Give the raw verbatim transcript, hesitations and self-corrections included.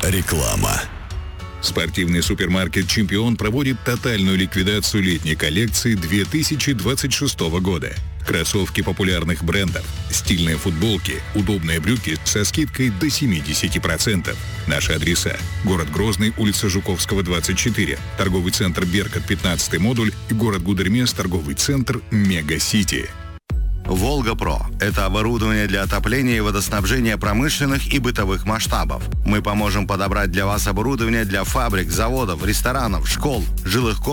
Реклама. Спортивный супермаркет «Чемпион» проводит тотальную ликвидацию летней коллекции две тысячи двадцать шестого года. Кроссовки популярных брендов, стильные футболки, удобные брюки со скидкой до семьдесят процентов. Наши адреса: город Грозный, улица Жуковского, двадцать четыре, торговый центр «Беркот», пятнадцатый модуль, и город Гудермес, торговый центр «Мега-Сити». «Волга-Про» — это оборудование для отопления и водоснабжения промышленных и бытовых масштабов. Мы поможем подобрать для вас оборудование для фабрик, заводов, ресторанов, школ, жилых комплексов,